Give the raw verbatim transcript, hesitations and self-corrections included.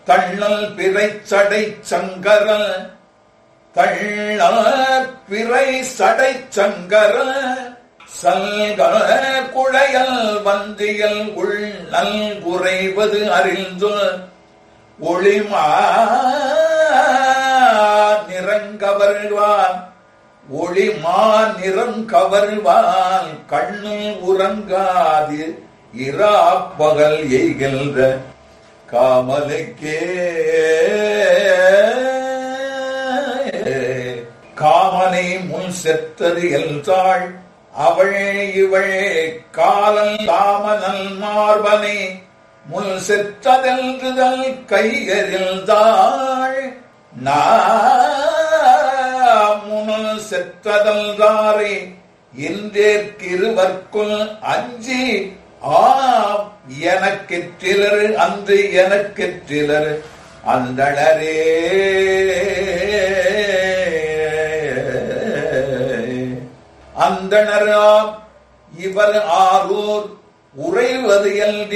தள்ளல் பிறை சடை சங்கரல் தள்ளல் பிறை சடை சங்கரல் சல்க குழையல் வந்தியல் உள்நல் குறைவது அறிந்து ஒளிமா நிறங்கவர்வான் ஒளிமா நிறம் கவர்வான் கண்ணில் உறங்காது இரா பகல் எய்கின்ற காமலுக்கே காமனை முன் செத்தது எல்தாள் அவள் இவள் காலல் தாமனல் மார்பனை முன் செத்ததெல்றுதல் கையறில்தாள் முன் செத்ததல்தாரை இன்றேற்கிருவர்க்குள் அஞ்சி ஆம் எனக்கெற்றிலர் அன்று எனக்கெற்றிலர் அந்தளரே அந்தணராம் இவர் ஆரூர் உறைவது எல்